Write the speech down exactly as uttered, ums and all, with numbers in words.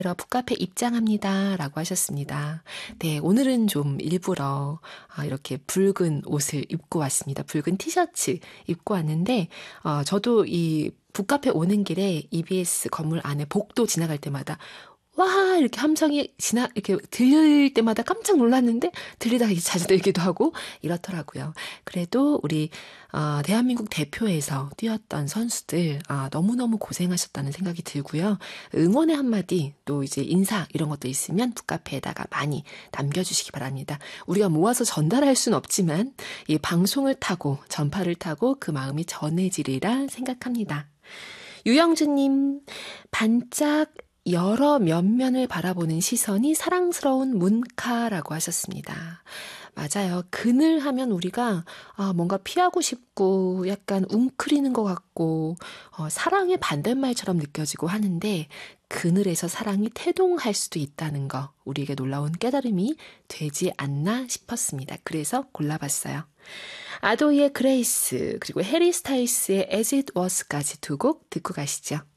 북카페 입장합니다. 라고 하셨습니다. 네, 오늘은 좀 일부러 아, 이렇게 붉은 옷을 입고 왔습니다. 붉은 티셔츠 입고 왔는데, 어, 저도 이 북카페 오는 길에 이비에스 건물 안에 복도 지나갈 때마다 와! 이렇게 함성이 지나, 이렇게 들릴 때마다 깜짝 놀랐는데, 들리다가 이제 자주 들기도 하고, 이렇더라고요. 그래도 우리, 어, 대한민국 대표에서 뛰었던 선수들, 아, 너무너무 고생하셨다는 생각이 들고요. 응원의 한마디, 또 이제 인사, 이런 것도 있으면 북카페에다가 많이 남겨주시기 바랍니다. 우리가 모아서 전달할 순 없지만, 이 방송을 타고, 전파를 타고 그 마음이 전해지리라 생각합니다. 유영주님, 반짝 여러 면면을 바라보는 시선이 사랑스러운 문카라고 하셨습니다. 맞아요. 그늘 하면 우리가 아, 뭔가 피하고 싶고 약간 웅크리는 것 같고 어, 사랑의 반대말처럼 느껴지고 하는데 그늘에서 사랑이 태동할 수도 있다는 거 우리에게 놀라운 깨달음이 되지 않나 싶었습니다. 그래서 골라봤어요. 아도이의 그레이스 그리고 해리 스타일스의 As It Was까지 두 곡 듣고 가시죠.